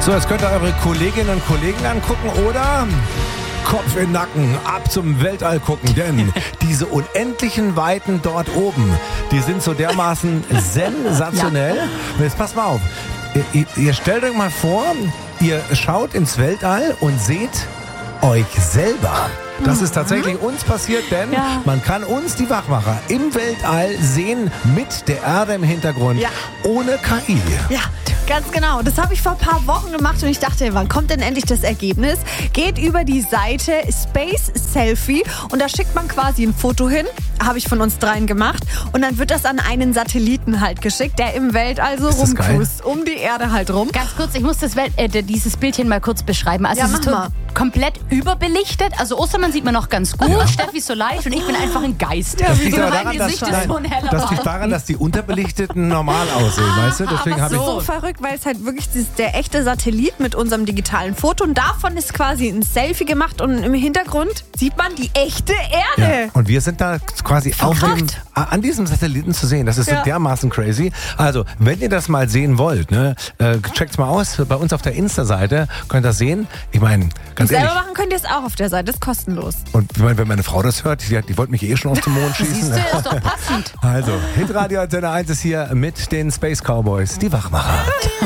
So, jetzt könnt ihr eure Kolleginnen und Kollegen angucken oder Kopf in den Nacken, ab zum Weltall gucken, denn diese unendlichen Weiten dort oben, die sind so dermaßen sensationell. Und jetzt passt mal auf, ihr stellt euch mal vor, ihr schaut ins Weltall und seht euch selber. Das ist tatsächlich uns passiert, denn man kann uns, die Wachmacher, im Weltall sehen mit der Erde im Hintergrund, ohne KI. Ja, ganz genau. Das habe ich vor ein paar Wochen gemacht und ich dachte, wann kommt denn endlich das Ergebnis? Geht über die Seite Space Selfie und da schickt man quasi ein Foto hin, habe ich von uns dreien gemacht und dann wird das an einen Satelliten halt geschickt, der im Weltall so rumcruist, um die Erde halt rum. Ganz kurz, ich muss dieses Bildchen mal kurz beschreiben. Also es ist komplett überbelichtet. Also Ostermann sieht man noch ganz gut, Steffi ist so leicht und ich bin einfach ein Geist. Das liegt so aber mein Gesicht ist so ein heller das liegt daran, dass die Unterbelichteten normal aussehen, weißt du? Deswegen aber so verrückt, weil es halt wirklich der echte Satellit mit unserem digitalen Foto und davon ist quasi ein Selfie gemacht und im Hintergrund sieht man die echte Erde. Ja. Und wir sind da quasi an diesem Satelliten zu sehen. Das ist so dermaßen crazy. Also, wenn ihr das mal sehen wollt, ne, checkt's mal aus. Bei uns auf der Insta-Seite könnt ihr das sehen. Ich meine, ganz ehrlich. Selber machen könnt ihr es auch auf der Seite, das ist kostenlos. Und ich meine, wenn meine Frau das hört, die wollte mich schon auf den Mond schießen. Siehst du, ist doch passend. Also, Hitradio Antenne 1 ist hier mit den Space Cowboys, die Wachmacher.